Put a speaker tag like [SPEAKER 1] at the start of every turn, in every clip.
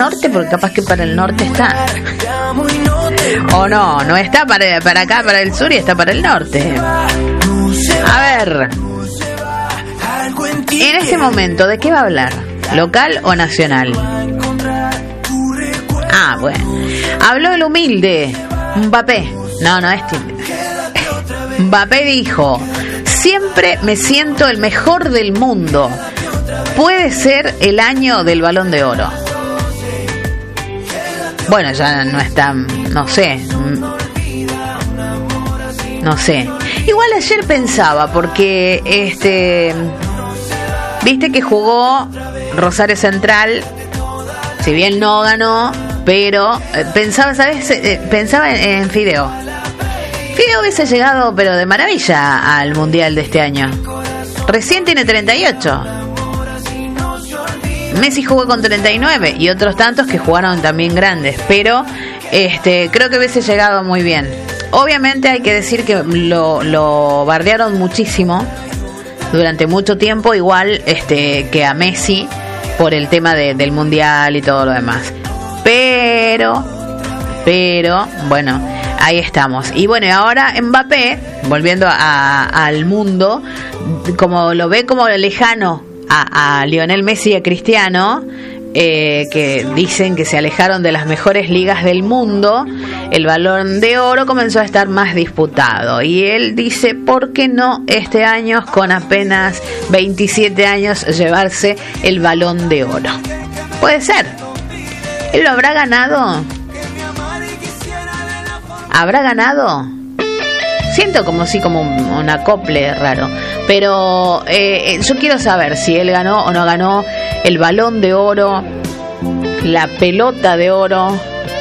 [SPEAKER 1] norte, porque capaz que para el norte está. O no está para acá, para el sur, y está para el norte. A ver, en este momento, ¿de qué va a hablar? ¿Local o nacional? Ah, bueno. Habló el humilde Mbappé. No es Mbappé dijo: siempre me siento el mejor del mundo. Puede ser el año del Balón de Oro. Bueno, ya no está, no sé. Igual ayer pensaba, porque viste que jugó Rosario Central, si bien no ganó, pero pensaba, ¿sabes? Pensaba en Fideo. Fideo hubiese llegado, pero de maravilla, al Mundial de este año. Recién tiene 38. Messi jugó con 39 y otros tantos que jugaron también grandes, pero creo que hubiese llegado muy bien. Obviamente hay que decir que lo bardearon muchísimo durante mucho tiempo, igual que a Messi, por el tema del Mundial y todo lo demás. Pero bueno, ahí estamos. Y bueno, ahora Mbappé, volviendo al mundo, como lo ve como lejano a Lionel Messi y a Cristiano, que dicen que se alejaron de las mejores ligas del mundo, el Balón de Oro comenzó a estar más disputado. Y él dice: ¿por qué no este año, con apenas 27 años, llevarse el Balón de Oro? Puede ser. ¿Él lo habrá ganado? ¿Habrá ganado? Siento como un acople raro. Pero yo quiero saber si él ganó o no ganó el Balón de Oro, la pelota de oro,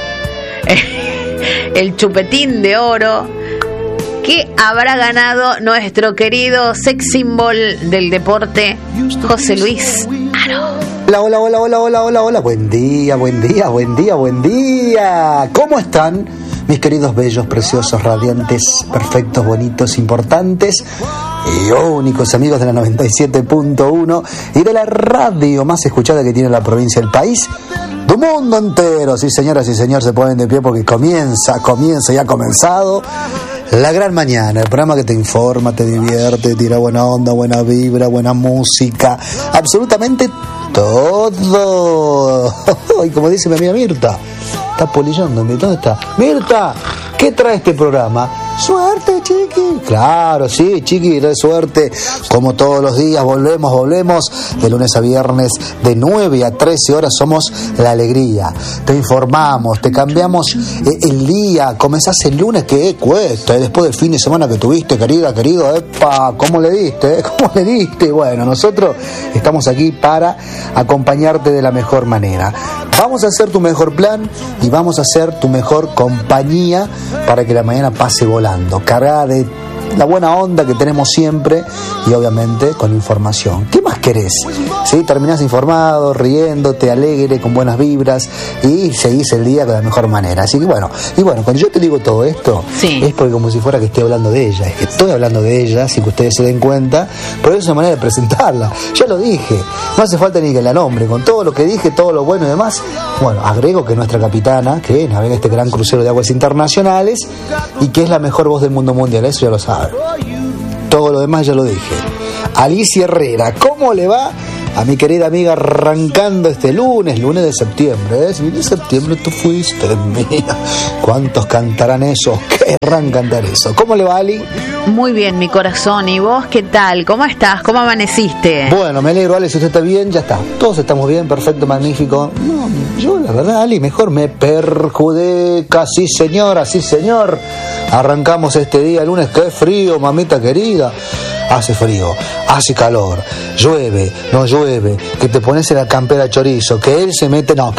[SPEAKER 1] el chupetín de oro. ¿Qué habrá ganado nuestro querido sex symbol del deporte, José Luis Aro?
[SPEAKER 2] Hola. Buen día. ¿Cómo están, mis queridos, bellos, preciosos, radiantes, perfectos, bonitos, importantes y únicos amigos de la 97.1 y de la radio más escuchada que tiene la provincia del país, del mundo entero? Sí, señoras y señores, se ponen de pie porque comienza y ha comenzado La Gran Mañana, el programa que te informa, te divierte, tira buena onda, buena vibra, buena música, absolutamente todo. Y como dice mi amiga Mirta, está polillando. ¿Dónde está? Mirta, ¿qué trae este programa? Suerte, chiqui. Claro, sí, chiqui, trae suerte. Como todos los días, volvemos de lunes a viernes, de 9 a 13 horas. Somos la alegría. Te informamos, te cambiamos el día. Comenzás el lunes, que cuesta, después del fin de semana que tuviste, querido. Epa, ¿cómo le diste? Bueno, nosotros estamos aquí para acompañarte de la mejor manera. Vamos a hacer tu mejor plan y vamos a hacer tu mejor compañía para que la mañana pase volando, cargada de la buena onda que tenemos siempre y obviamente con información. ¿Qué más querés? ¿Sí? Terminás informado, riéndote, alegre, con buenas vibras y seguís el día de la mejor manera. Así que bueno, cuando yo te digo todo esto, sí, es porque como si fuera que esté hablando de ella. Es que estoy hablando de ella, sin que ustedes se den cuenta, pero es una manera de presentarla. Ya lo dije, no hace falta ni que la nombre. Con todo lo que dije, todo lo bueno y demás, bueno, agrego que nuestra capitana, que navega este gran crucero de aguas internacionales y que es la mejor voz del mundo mundial, eso ya lo sabe. Todo lo demás ya lo dije. Alicia Herrera, ¿cómo le va a mi querida amiga arrancando este lunes de septiembre? Si de septiembre tú fuiste mía. ¿Cuántos cantarán eso? Querrán cantar eso. ¿Cómo le va, Ali?
[SPEAKER 1] Muy bien, mi corazón. ¿Y vos qué tal? ¿Cómo estás? ¿Cómo amaneciste?
[SPEAKER 2] Bueno, me alegro, Ali, si usted está bien, ya está. Todos estamos bien, perfecto, magnífico. No, yo la verdad, Ali, mejor me perjudica. Sí, señor. Arrancamos este día lunes, qué frío, mamita querida. Hace frío, hace calor, llueve, no llueve, que te pones en la campera chorizo, que él se mete, no,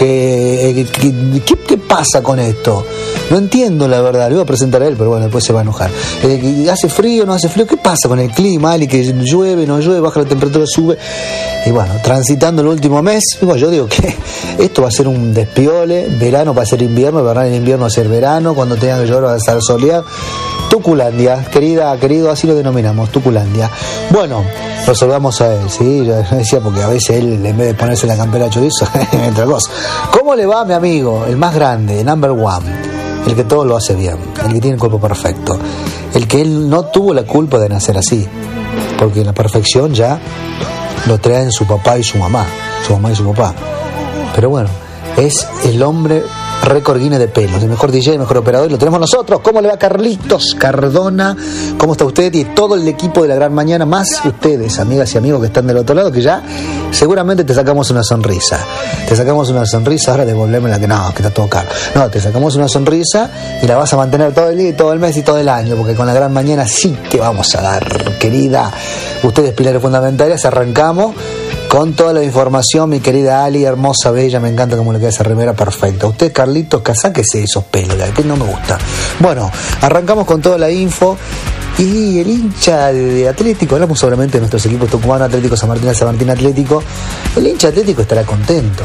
[SPEAKER 2] ¿qué pasa con esto? No entiendo la verdad, le iba a presentar a él, pero bueno, después se va a enojar. ¿Hace frío, no hace frío? ¿Qué pasa con el clima, Ali? Que llueve, no llueve, baja la temperatura, sube. Y bueno, transitando el último mes, bueno, yo digo que esto va a ser un despiole, verano va a ser invierno, el invierno va a ser verano, cuando tenga que llover va a estar soleado. Tuculandia, querido, así lo denominamos, Tuculandia. Bueno, lo saludamos a él, ¿sí? Yo decía porque a veces él, en vez de ponerse la campera de chorizo, entre cosas. ¿Cómo le va, mi amigo? El más grande, number one, el que todo lo hace bien, el que tiene el cuerpo perfecto, el que él no tuvo la culpa de nacer así, porque la perfección ya lo traen su papá y su mamá y su papá. Pero bueno, es el hombre récord Guinness de pelos, el mejor DJ, el mejor operador, y lo tenemos nosotros. ¿Cómo le va, Carlitos Cardona? ¿Cómo está usted? Y todo el equipo de La Gran Mañana, más ustedes, amigas y amigos que están del otro lado, que ya seguramente te sacamos una sonrisa. Ahora devolveme la que no, que está todo caro. No, te sacamos una sonrisa y la vas a mantener todo el día, todo el mes y todo el año, porque con La Gran Mañana sí te vamos a dar, querida. Ustedes, pilares fundamentales, arrancamos con toda la información, mi querida Ali, hermosa, bella, me encanta cómo le queda esa remera, perfecta. Usted, Carlitos, sáquese esos pelos, que no me gusta. Bueno, arrancamos con toda la info. Y el hincha de Atlético, hablamos solamente de nuestros equipos Tucumán, Atlético, San Martín Atlético. El hincha Atlético estará contento.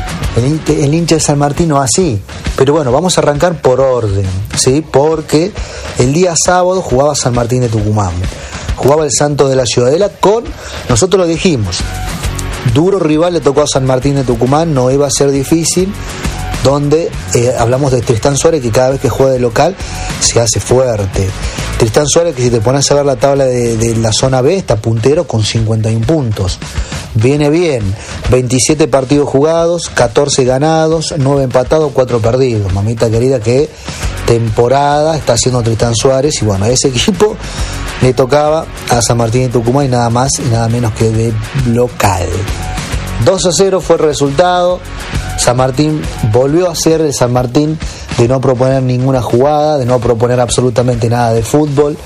[SPEAKER 2] El hincha de San Martín no así. Pero bueno, vamos a arrancar por orden, ¿sí? Porque el día sábado jugaba San Martín de Tucumán. Jugaba el Santos de la Ciudadela nosotros lo dijimos, duro rival le tocó a San Martín de Tucumán, no iba a ser difícil, donde hablamos de Tristán Suárez, que cada vez que juega de local se hace fuerte. Tristán Suárez, que si te pones a ver la tabla de la zona B, está puntero con 51 puntos. Viene bien, 27 partidos jugados, 14 ganados, 9 empatados, 4 perdidos. Mamita querida, qué temporada está haciendo Tristán Suárez. Y bueno, a ese equipo le tocaba a San Martín de Tucumán, y nada más y nada menos que de local. 2-0 fue el resultado. San Martín volvió a ser el San Martín de no proponer ninguna jugada, de no proponer absolutamente nada de fútbol,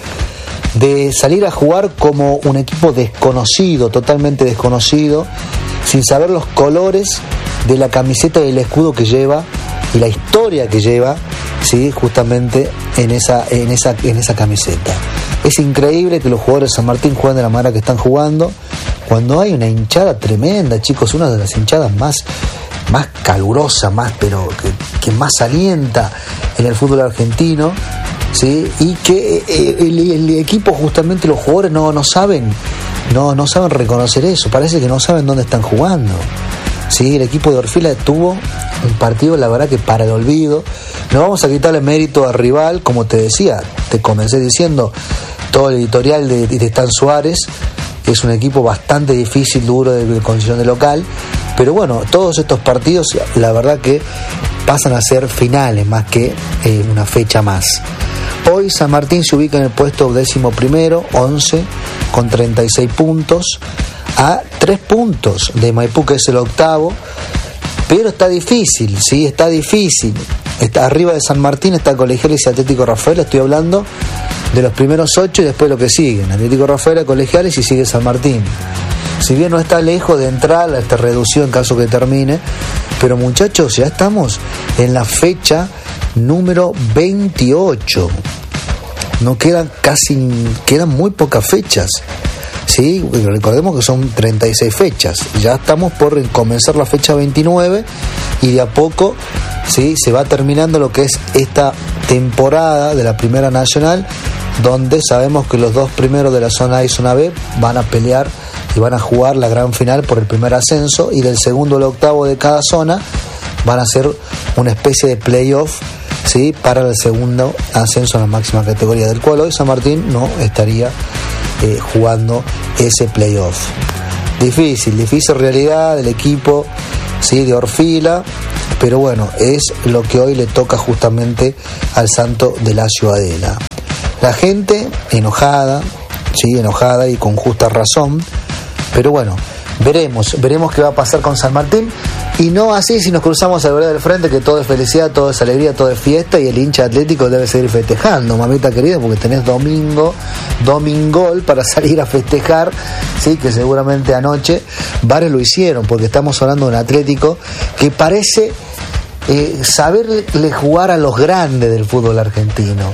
[SPEAKER 2] de salir a jugar como un equipo desconocido, totalmente desconocido, sin saber los colores de la camiseta y el escudo que lleva y la historia que lleva, sí, justamente en esa camiseta. Es increíble que los jugadores de San Martín jueguen de la manera que están jugando, cuando hay una hinchada tremenda, chicos, una de las hinchadas más calurosa, pero que más alienta en el fútbol argentino, ¿sí? Y que el equipo, justamente los jugadores no saben reconocer eso, parece que no saben dónde están jugando. Sí, el equipo de Orfila tuvo un partido, la verdad, que para el olvido. No vamos a quitarle mérito al rival, como te decía, te comencé diciendo, todo el editorial de Tristán Suárez, que es un equipo bastante difícil, duro de condición de local, pero bueno, todos estos partidos, la verdad que pasan a ser finales más que una fecha más. Hoy San Martín se ubica en el puesto 11º, 11, con 36 puntos, a 3 puntos de Maipú, que es el octavo, pero está difícil, ¿sí? Está difícil. Está arriba de San Martín, está Colegiales y Atlético Rafaela. Estoy hablando de los primeros 8 y después lo que siguen: Atlético Rafaela, Colegiales y sigue San Martín. Si bien no está lejos de entrar a esta reducción en caso que termine, pero muchachos, ya estamos en la fecha número 28. No quedan muy pocas fechas. Sí, recordemos que son 36 fechas. Ya estamos por comenzar la fecha 29 y de a poco, sí, se va terminando lo que es esta temporada de la Primera Nacional, donde sabemos que los dos primeros de la zona A y zona B van a pelear y van a jugar la gran final por el primer ascenso, y del segundo al octavo de cada zona van a ser una especie de playoff, ¿sí?, para el segundo ascenso a la máxima categoría, del cual hoy San Martín no estaría jugando ese playoff. Difícil realidad del equipo, ¿sí?, de Orfila, pero bueno, es lo que hoy le toca justamente al Santo de la Ciudadela. La gente enojada, sí, enojada y con justa razón, pero bueno, veremos qué va a pasar con San Martín. Y no así si nos cruzamos a la vereda del frente, que todo es felicidad, todo es alegría, todo es fiesta, y el hincha atlético debe seguir festejando, mamita querida, porque tenés domingol para salir a festejar, sí, que seguramente anoche varios lo hicieron, porque estamos hablando de un Atlético que parece saberle jugar a los grandes del fútbol argentino: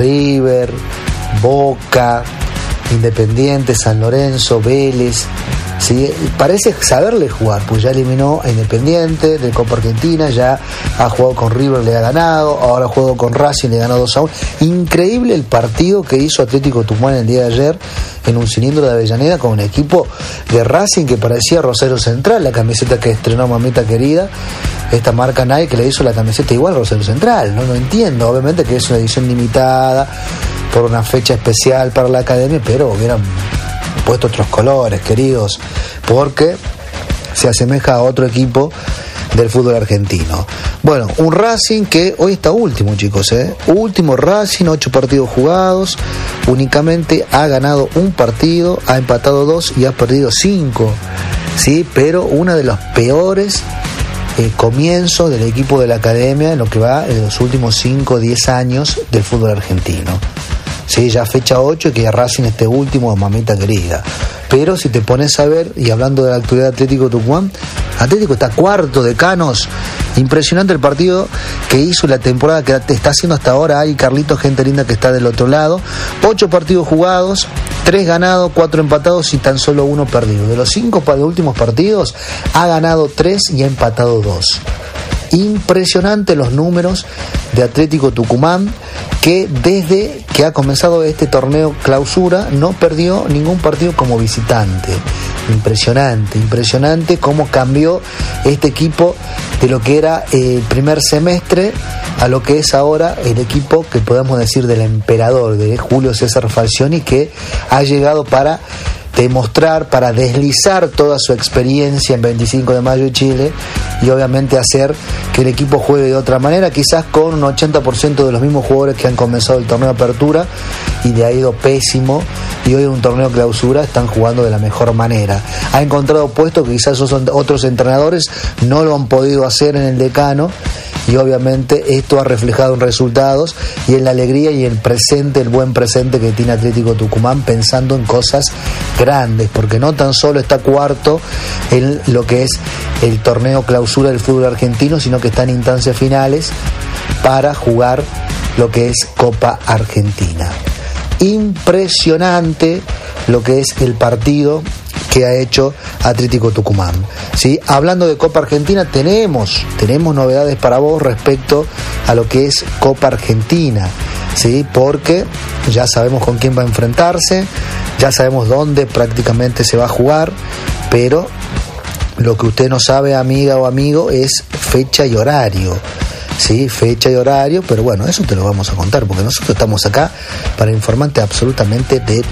[SPEAKER 2] River, Boca, Independiente, San Lorenzo, Vélez. ¿sí? Parece saberle jugar, pues ya eliminó a Independiente de Copa Argentina, ya ha jugado con River, le ha ganado, ahora jugó con Racing, le ganó 2-1. Increíble el partido que hizo Atlético Tucumán el día de ayer en un cilindro de Avellaneda con un equipo de Racing que parecía Rosario Central, la camiseta que estrenó mamita querida, esta marca Nike que le hizo la camiseta igual a Rosario Central. No entiendo, obviamente que es una edición limitada por una fecha especial para la academia, pero hubieran puesto otros colores, queridos, porque se asemeja a otro equipo del fútbol argentino. Bueno, un Racing que hoy está último, chicos, último Racing, 8 partidos jugados, únicamente ha ganado un partido, ha empatado 2 y ha perdido 5, ¿sí? Pero uno de los peores comienzos del equipo de la academia en lo que va en los últimos 5 o 10 años del fútbol argentino. Sí, ya fecha 8 y que Racing esté último, mamita querida. Pero si te pones a ver, y hablando de la actualidad de Atlético Tucumán, Atlético está cuarto de Canos. Impresionante el partido que hizo, la temporada que está haciendo hasta ahora. Hay Carlitos, gente linda que está del otro lado. 8 partidos jugados, 3 ganados, 4 empatados y tan solo 1 perdido. De los 5 últimos partidos, ha ganado 3 y ha empatado 2. Impresionante los números de Atlético Tucumán, que desde que ha comenzado este torneo clausura no perdió ningún partido como visitante. Impresionante cómo cambió este equipo de lo que era el primer semestre a lo que es ahora el equipo que podemos decir del emperador, de Julio César Falcioni, que ha llegado para demostrar, para deslizar toda su experiencia en 25 de mayo en Chile y obviamente hacer que el equipo juegue de otra manera, quizás con un 80% de los mismos jugadores que han comenzado el torneo de apertura y le ha ido pésimo, y hoy en un torneo clausura están jugando de la mejor manera. Ha encontrado puestos que quizás otros entrenadores no lo han podido hacer en el Decano, y obviamente esto ha reflejado en resultados y en la alegría y el presente, el buen presente que tiene Atlético Tucumán, pensando en cosas grandes, porque no tan solo está cuarto en lo que es el torneo clausura del fútbol argentino, sino que está en instancias finales para jugar lo que es Copa Argentina. Impresionante lo que es el partido que ha hecho Atlético Tucumán. ¿Sí? Hablando de Copa Argentina, tenemos novedades para vos respecto a lo que es Copa Argentina, ¿sí? Porque ya sabemos con quién va a enfrentarse, ya sabemos dónde prácticamente se va a jugar, pero lo que usted no sabe, amiga o amigo, es fecha y horario. Sí, fecha y horario, pero bueno, eso te lo vamos a contar, porque nosotros estamos acá para informarte absolutamente de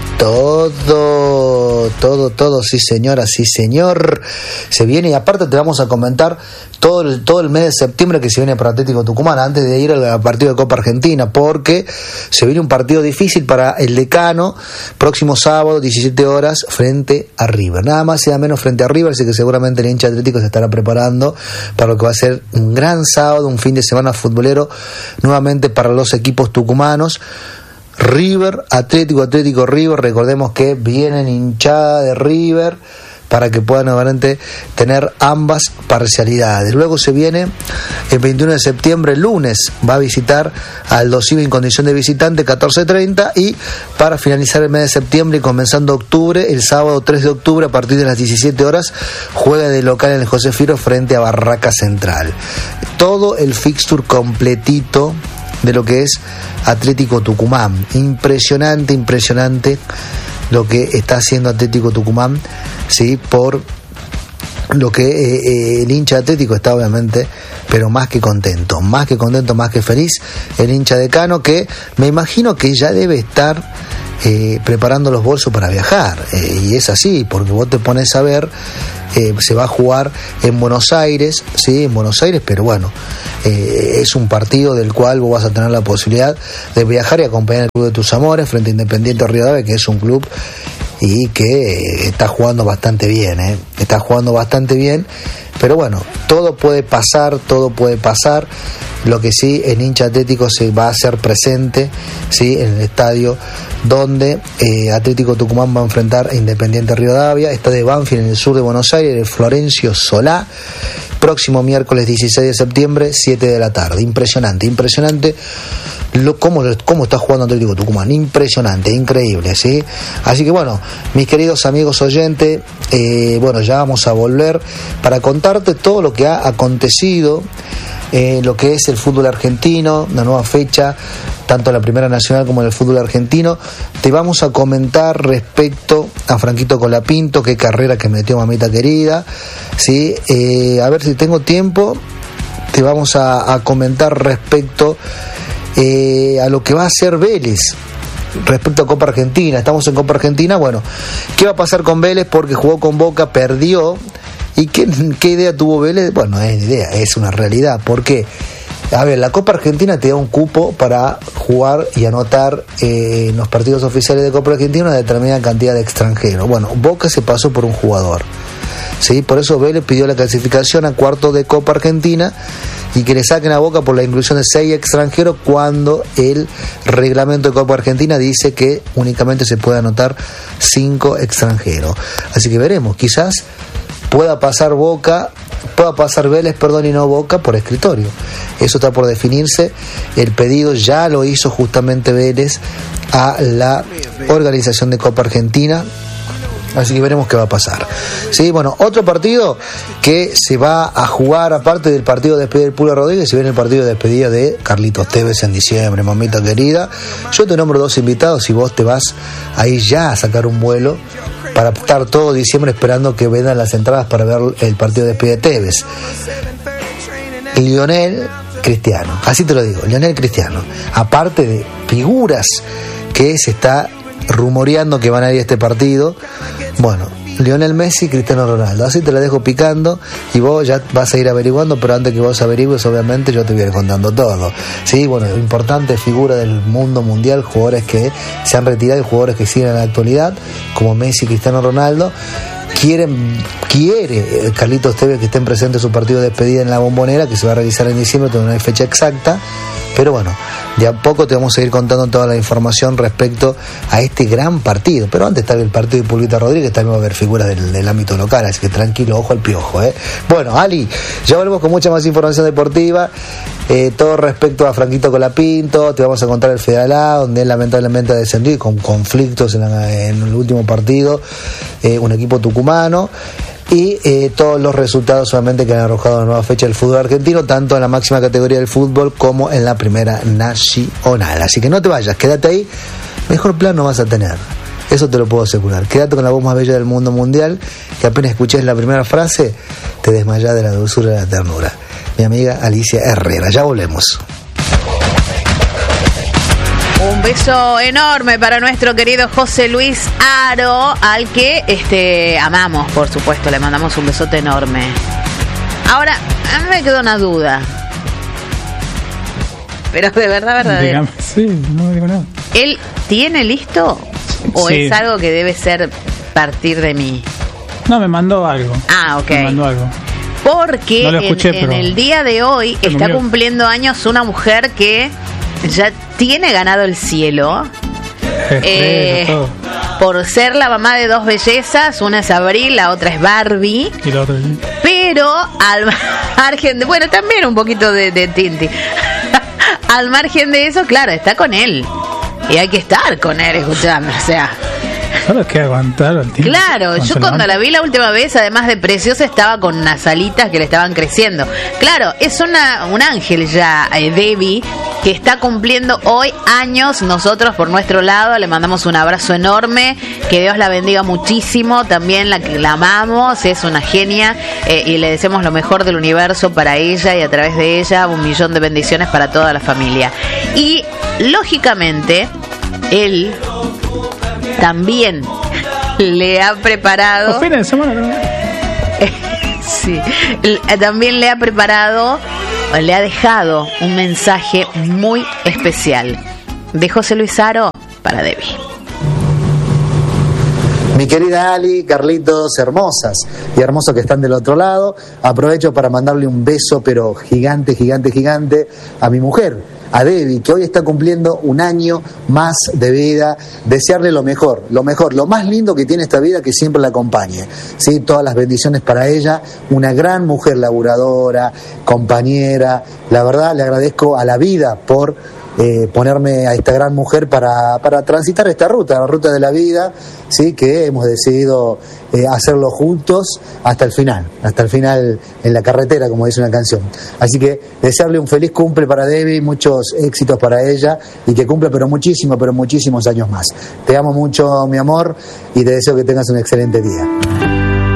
[SPEAKER 2] todo, sí señora, sí señor. Se viene, y aparte te vamos a comentar todo el mes de septiembre que se viene para Atlético Tucumán, antes de ir al partido de Copa Argentina, porque se viene un partido difícil para el Decano, próximo sábado, 17 horas, frente a River. Nada más y nada menos frente a River, así que seguramente el hincha Atlético se estará preparando para lo que va a ser un gran sábado, un fin de semana futbolero nuevamente para los equipos tucumanos. River, Atlético, River, recordemos que vienen hinchada de River para que puedan nuevamente tener ambas parcialidades. Luego se viene el 21 de septiembre, lunes, va a visitar al Dosiva en condición de visitante, 14:30, y para finalizar el mes de septiembre y comenzando octubre, el sábado 3 de octubre a partir de las 17 horas, juega de local en el José Firo frente a Barraca Central. Todo el fixture completito de lo que es Atlético Tucumán. Impresionante lo que está haciendo Atlético Tucumán, sí, por lo que el hincha Atlético está obviamente, pero más que contento, más que feliz. El hincha Decano, que me imagino que ya debe estar preparando los bolsos para viajar, y es así, porque vos te pones a ver, se va a jugar en Buenos Aires, sí, en Buenos Aires, pero bueno, es un partido del cual vos vas a tener la posibilidad de viajar y acompañar al club de tus amores frente a Independiente Rivadavia, que es un club y que está jugando bastante bien, está jugando bastante bien, pero bueno, todo puede pasar. Lo que sí, el hincha Atlético se va a hacer presente, sí, en el estadio donde Atlético Tucumán va a enfrentar a Independiente Rivadavia, está de Banfield en el sur de Buenos Aires, el Florencio Solá, próximo miércoles 16 de septiembre, 7 de la tarde. Impresionante cómo está jugando Atlético Tucumán, impresionante, increíble, ¿sí? Así que bueno, mis queridos amigos oyentes, ya vamos a volver para contarte todo lo que ha acontecido, lo que es el fútbol argentino, una nueva fecha, tanto en la Primera Nacional como en el fútbol argentino. Te vamos a comentar respecto a Franquito Colapinto, qué carrera que metió mamita querida, ¿sí? A ver si tengo tiempo, te vamos a comentar respecto a lo que va a hacer Vélez respecto a Copa Argentina. Estamos en Copa Argentina. Bueno, ¿qué va a pasar con Vélez? Porque jugó con Boca, perdió. ¿Y qué idea tuvo Vélez? Bueno, no es idea, es una realidad. ¿Por qué? A ver, la Copa Argentina te da un cupo para jugar y anotar en los partidos oficiales de Copa Argentina una determinada cantidad de extranjeros. Bueno, Boca se pasó por un jugador, ¿sí? Por eso Vélez pidió la clasificación a cuartos de Copa Argentina y que le saquen a Boca por la inclusión de 6 extranjeros cuando el reglamento de Copa Argentina dice que únicamente se puede anotar 5 extranjeros. Así que veremos, quizás pueda pasar Vélez, y no Boca por escritorio. Eso está por definirse. El pedido ya lo hizo justamente Vélez a la organización de Copa Argentina. Así que veremos qué va a pasar. Sí, bueno, otro partido que se va a jugar, aparte del partido de despedida del Pulga Rodríguez, se viene el partido de despedida de Carlitos Tevez en diciembre, mamita querida. Yo te nombro 2 invitados y vos te vas ahí ya a sacar un vuelo para estar todo diciembre esperando que vendan las entradas para ver el partido de despedida de Tevez. Lionel Cristiano, así te lo digo, Lionel Cristiano, aparte de figuras que se está rumoreando que van a ir a este partido, bueno, Lionel Messi, Cristiano Ronaldo, así te la dejo picando y vos ya vas a ir averiguando, pero antes que vos averigües, obviamente yo te voy a ir contando todo, sí, bueno, importante figura del mundo mundial, jugadores que se han retirado y jugadores que siguen en la actualidad, como Messi, Cristiano Ronaldo. Quiere Carlitos Tevez que estén presentes en su partido de despedida en la Bombonera, que se va a realizar en diciembre, todavía no hay fecha exacta, pero bueno, de a poco te vamos a ir contando toda la información respecto a este gran partido. Pero antes está el partido de Pulguita Rodríguez, también va a haber figuras del ámbito local, así que tranquilo, ojo al piojo, Bueno, Ali, ya volvemos con mucha más información deportiva, todo respecto a Franquito Colapinto. Te vamos a contar el Federal A, donde él lamentablemente ha descendido con conflictos en el último partido, un equipo tucumano, y todos los resultados solamente que han arrojado la nueva fecha del fútbol argentino, tanto en la máxima categoría del fútbol como en la Primera Nacional. Así que no te vayas, quédate ahí, mejor plan no vas a tener, eso te lo puedo asegurar. Quédate con la voz más bella del mundo mundial, que apenas escuches la primera frase te desmayás de la dulzura y de la ternura. Mi amiga Alicia Herrera, ya volvemos.
[SPEAKER 1] Un beso enorme para nuestro querido José Luis Aro, al que amamos, por supuesto, le mandamos un besote enorme. Ahora, a mí me quedó una duda, pero de verdad.
[SPEAKER 3] Dígame, sí, no me digo nada.
[SPEAKER 1] ¿Él tiene listo o sí, es algo que debe ser partir de mí?
[SPEAKER 3] No, me mandó algo.
[SPEAKER 1] Ah, ok.
[SPEAKER 3] Me mandó algo.
[SPEAKER 1] Porque no en el día de hoy está cumpliendo años una mujer que ya tiene ganado el cielo por ser la mamá de 2 bellezas. Una es Abril, la otra es Barbie.
[SPEAKER 3] Y la otra es...
[SPEAKER 1] Pero al margen de... Bueno, también un poquito de Tinti. Al margen de eso, claro, está con él. Y hay que estar con él, escuchame, o sea...
[SPEAKER 3] Solo hay que aguantar al tiempo.
[SPEAKER 1] Claro, yo cuando la vi la última vez, además de preciosa, estaba con unas alitas que le estaban creciendo. Claro, es un ángel ya, Debbie, que está cumpliendo hoy años. Nosotros, por nuestro lado, le mandamos un abrazo enorme. Que Dios la bendiga muchísimo. También la amamos, es una genia. Y le deseamos lo mejor del universo para ella y a través de ella 1.000.000 de bendiciones para toda la familia. Y, lógicamente, él... también le ha preparado...
[SPEAKER 3] Los fines de semana, ¿no?
[SPEAKER 1] Sí, también le ha preparado, le ha dejado un mensaje muy especial de José Luis Aro para Debbie.
[SPEAKER 2] Mi querida Ali, Carlitos, hermosas y hermosos que están del otro lado, aprovecho para mandarle un beso, pero gigante, gigante, gigante, a mi mujer, a Debbie, que hoy está cumpliendo un año más de vida, desearle lo mejor, lo más lindo que tiene esta vida, que siempre la acompañe, ¿sí? Todas las bendiciones para ella, una gran mujer laburadora, compañera. La verdad le agradezco a la vida por ponerme a esta gran mujer para transitar esta ruta, la ruta de la vida, ¿sí? Que hemos decidido hacerlo juntos hasta el final en la carretera, como dice una canción. Así que desearle un feliz cumple para Debbie, muchos éxitos para ella y que cumpla pero muchísimos años más. Te amo mucho, mi amor, y te deseo que tengas un excelente día.